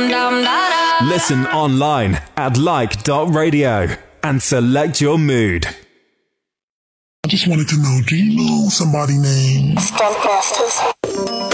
Listen online at like.radio and select your mood. I just wanted to know, do you know somebody named Stuntcasters?